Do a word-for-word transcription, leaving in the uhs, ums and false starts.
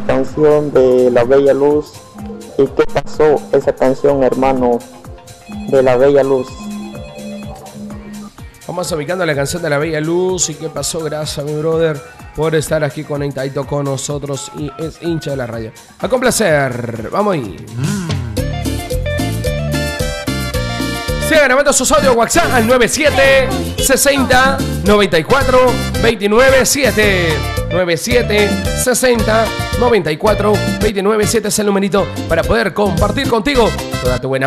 canción de La Bella Luz. ¿Y qué pasó esa canción, hermano, de La Bella Luz? Vamos ubicando la canción de La Bella Luz. ¿Y qué pasó? Gracias, mi brother, por estar aquí conectadito con nosotros y es hincha de la radio. A complacer, vamos ahí. Sigan grabando sus audios WhatsApp al nueve siete sesenta noventa y cuatro veintinueve siete. nueve siete sesenta noventa y cuatro veintinueve siete es el numerito para poder compartir contigo toda tu buena